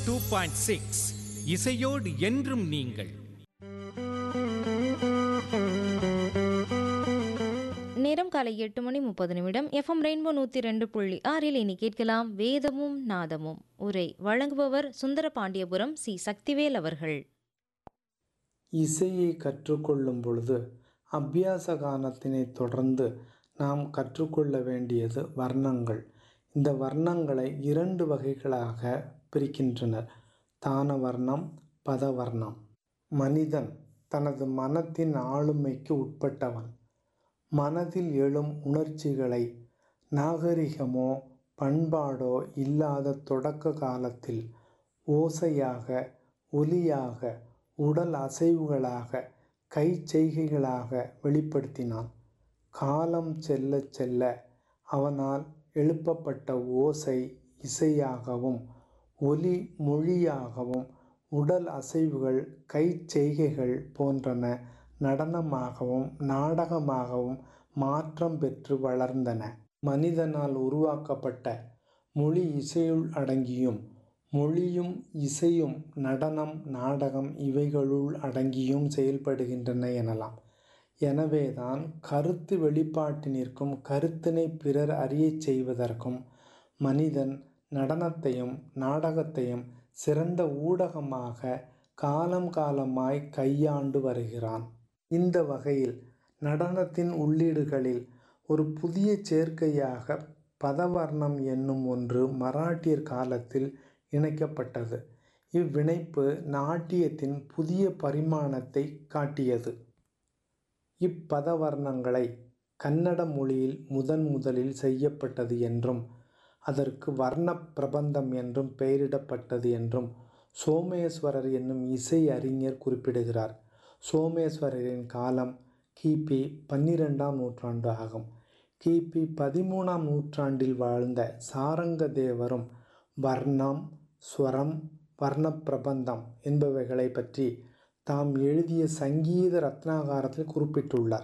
2.6 இசையோடு என்றும் நீங்கள். நேரம் காலை 8:30 எஃப்எம் ரெயின்போ 102.6 இனி கேட்கலாம் வேதமும் நாதமும். உரை வழங்குபவர் சுந்தர பாண்டியபுரம் சி சக்திவேல் அவர்கள். இசையை கற்றுக்கொள்ளும் பொழுது அபியாச கானத்தினை தொடர்ந்து நாம் கற்றுக்கொள்ள வேண்டியது வர்ணங்கள். இந்த வர்ணங்களை 2 வகைகளாக பிரிக்கின்றனர்: தான வர்ணம், பதவர்ணம். மனிதன் தனது மனத்தின் ஆளுமைக்கு உட்பட்டவன். மனதில் எழும் உணர்ச்சிகளை நாகரிகமோ பண்பாடோ இல்லாத தொடக்க காலத்தில் ஓசையாக, ஒலியாக, உடல் அசைவுகளாக, கை செய்கைகளாக வெளிப்படுத்தினான். காலம் செல்ல செல்ல அவனால் எழுப்பப்பட்ட ஓசை இசையாகவும், ஒலி மொழியாகவும், உடல் அசைவுகள் கை செய்கைகள் போன்றன நடனமாகவும் நாடகமாகவும் மாற்றம் பெற்று வளர்ந்தன. மனிதனால் உருவாக்கப்பட்ட மொழி இசையுள் அடங்கியும், மொழியும் இசையும் நடனம் நாடகம் இவைகளுள் அடங்கியும் செயல்படுகின்றன எனலாம். எனவேதான் கருத்து வெளிப்பாட்டினிற்கும் கருத்தினை பிறர் அறியச் செய்வதற்கும் மனிதன் நடனத்தையும் நாடகத்தையும் சிறந்த ஊடகமாக காலம் காலமாய் கையாண்டு வருகிறான். இந்த வகையில் நடனத்தின் உள்ளீடுகளில் ஒரு புதிய சேர்க்கையாக பதவர்ணம் என்னும் ஒன்று மராட்டியர் காலத்தில் இணைக்கப்பட்டது. இவ்விணைப்பு நாட்டியத்தின் புதிய பரிமாணத்தை காட்டியது. இப்பதவர்ணங்களை கன்னட மொழியில் முதலில் செய்யப்பட்டது என்றும் அதற்கு வர்ண பிரபந்தம் என்றும் பெயரிடப்பட்டது என்றும் சோமேஸ்வரர் என்னும் இசை அறிஞர் குறிப்பிடுகிறார். சோமேஸ்வரரின் காலம் கிபி 12ஆம் நூற்றாண்டு ஆகும். கிபி 13ஆம் நூற்றாண்டில் வாழ்ந்த சாரங்கதேவரும் வர்ணம், ஸ்வரம், வர்ண பிரபந்தம் என்பவைகளை பற்றி தாம் எழுதிய சங்கீத ரத்னாகரத்தில் குறிப்பிட்டுள்ளார்.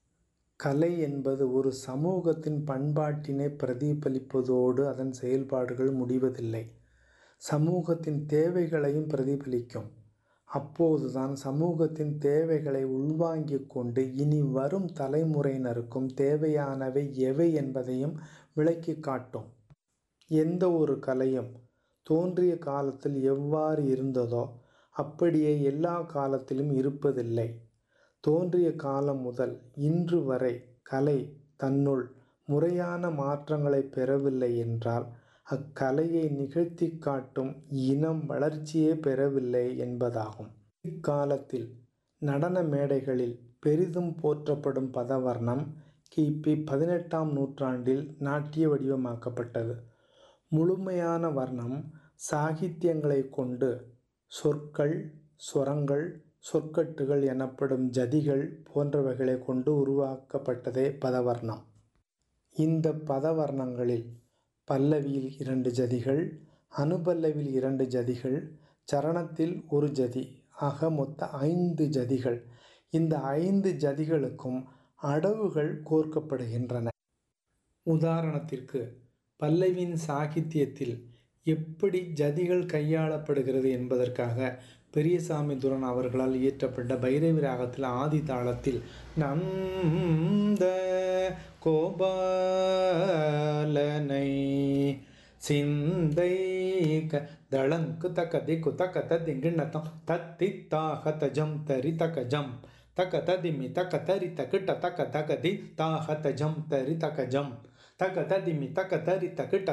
கலை என்பது ஒரு சமூகத்தின் பண்பாட்டினை பிரதிபலிப்பதோடு அதன் செயல்பாடுகள் முடிவதில்லை. சமூகத்தின் தேவைகளையும் பிரதிபலிக்கும். அப்போதுதான் சமூகத்தின் தேவைகளை உள்வாங்கிக் கொண்டு இனி வரும் தலைமுறையினருக்கும் தேவையானவை எவை என்பதையும் விளக்கி காட்டும். எந்த ஒரு கலையும் தோன்றிய காலத்தில் எவ்வாறு இருந்ததோ அப்படியே எல்லா காலத்திலும் இருப்பதில்லை. தோன்றிய காலம் முதல் இன்று வரை கலை தன்னுள் முறையான மாற்றங்களை பெறவில்லை என்றால் அக்கலையை நிகழ்த்தி காட்டும் இனம் வளர்ச்சியே பெறவில்லை என்பதாகும். இக்காலத்தில் நடன மேடைகளில் பெரிதும் போற்றப்படும் பதவர்ணம் கிபி 18ஆம் நூற்றாண்டில் நாட்டிய வடிவமாக்கப்பட்டது. முழுமையான வர்ணம் சாகித்தியங்களை கொண்டு சொற்கள், சொரங்கள், சொற்கட்டுகள் எனப்படும் ஜதிகள் போன்றவைகளை கொண்டு உருவாக்கப்பட்டதே பதவர்ணம். இந்த பதவர்ணங்களில் பல்லவியில் 2 ஜதிகள், அனுபல்லவியில் 2 ஜதிகள், சரணத்தில் 1 ஜதி ஆக மொத்த 5 ஜதிகள். இந்த 5 ஜதிகளுக்கும் அடவுகள் கோர்க்கப்படுகின்றன. உதாரணத்திற்கு பல்லவியின் சாகித்தியத்தில் எப்படி ஜதிகள் கையாளப்படுகிறது என்பதற்காக பெரியசாமி துரன் அவர்களால் இயற்றப்பட்ட பைரவி ராகத்தில் ஆதி தாளத்தில் நந்த கோபாலனை சிந்தை தளங்கு தக்கதி குத்தக்கத்த திங்கிண்ணத்தம் தத்தி தாக தஜம் தரி தக்க ஜம் தக்க ததிமி தக்க தரி தக்கிட்ட தக்க தகதி தாக தஜம் தரி தக்க ஜம் தக்க ததிமி தக்க தரி தக்கிட்ட